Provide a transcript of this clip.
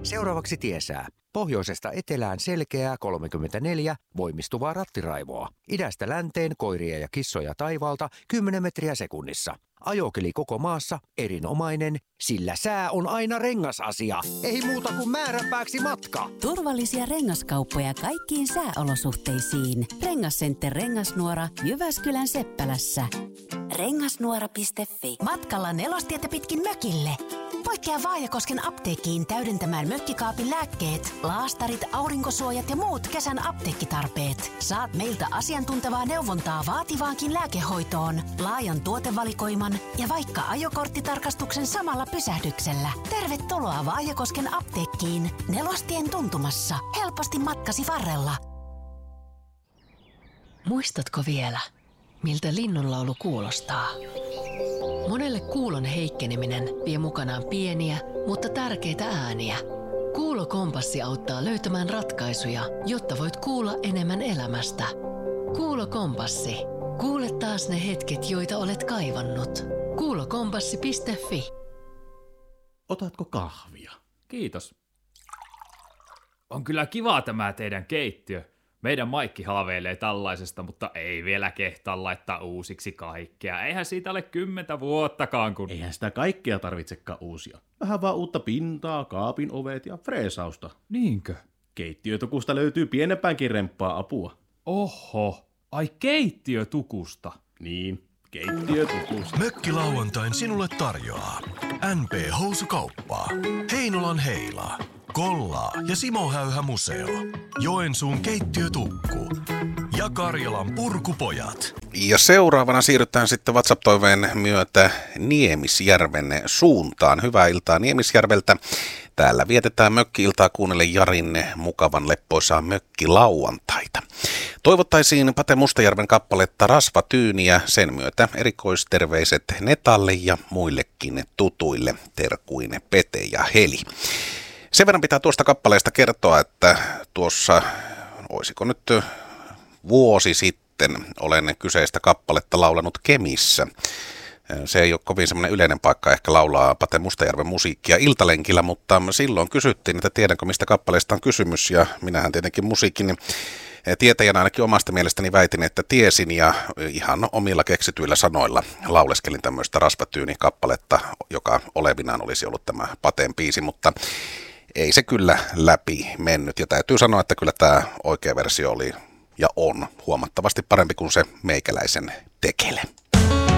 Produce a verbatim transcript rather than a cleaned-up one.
Seuraavaksi tiesää. Pohjoisesta etelään selkeää kolmekymmentäneljä, voimistuvaa rattiraivoa. Idästä länteen koiria ja kissoja taivaalta kymmenen metriä sekunnissa. Ajokeli koko maassa erinomainen, sillä sää on aina rengasasia. Ei muuta kuin määränpääksi matka. Turvallisia rengaskauppoja kaikkiin sääolosuhteisiin. Rengascenter Rengasnuora Jyväskylän Seppälässä. rengasnuora piste fi. Matkalla Nelostietä pitkin mökille. Poikkea Vaajakosken apteekkiin täydentämään mökkikaapin lääkkeet, laastarit, aurinkosuojat ja muut kesän apteekkitarpeet. Saat meiltä asiantuntevaa neuvontaa vaativaankin lääkehoitoon, laajan tuotevalikoiman ja vaikka ajokorttitarkastuksen samalla pysähdyksellä. Tervetuloa Vaajakosken apteekkiin Nelostien tuntumassa. Helposti matkasi varrella. Muistatko vielä, miltä linnunlaulu kuulostaa? Monelle kuulon heikkeneminen vie mukanaan pieniä, mutta tärkeitä ääniä. Kuulokompassi auttaa löytämään ratkaisuja, jotta voit kuulla enemmän elämästä. Kuulokompassi. Kuule taas ne hetket, joita olet kaivannut. kuulokompassi piste fi. Otatko kahvia? Kiitos. On kyllä kiva tämä teidän keittiö. Meidän Maikki haaveilee tällaisesta, mutta ei vielä kehtaa laittaa uusiksi kaikkea. Eihän siitä ole kymmentä vuottakaan, kun... Eihän sitä kaikkea tarvitsekaan uusia. Vähän vaan uutta pintaa, kaapin ovet ja freesausta. Niinkö? Keittiötukusta löytyy pienempäänkin remppaa apua. Oho, ai keittiötukusta. Niin, keittiötukusta. Mökkilauantain sinulle tarjoaa N P Housukauppa, Heinolan Heila, Kollaa ja Simo Häyhä Museo, Joensuun keittiötukku ja Karjalan Purkupojat. Ja seuraavana siirrytään sitten WhatsApp-toiveen myötä Niemisjärven suuntaan. Hyvää iltaa Niemisjärveltä. Täällä vietetään mökki-iltaa kuunnelle Jarin mukavan leppoisaa mökkilauantaita. Toivottaisiin Pate Mustajärven kappaletta Rasvatyyniä, sen myötä erikoisterveiset Netalle ja muillekin tutuille, terkuin Pete ja Heli. Sen verran pitää tuosta kappaleesta kertoa, että tuossa, olisiko nyt vuosi sitten, olen kyseistä kappaletta laulanut Kemissä. Se ei ole kovin semmoinen yleinen paikka ehkä laulaa Pate Mustajärven musiikkia iltalenkillä, mutta silloin kysyttiin, että tiedänkö mistä kappaleesta on kysymys, ja minähän tietenkin musiikin tietäjänä ainakin omasta mielestäni väitin, että tiesin, ja ihan omilla keksityillä sanoilla lauleskelin tämmöistä Rasvatyyni-kappaletta, joka olevinaan olisi ollut tämä Pateen biisi, mutta ei se kyllä läpi mennyt, ja täytyy sanoa, että kyllä tämä oikea versio oli ja on huomattavasti parempi kuin se meikäläisen tekele.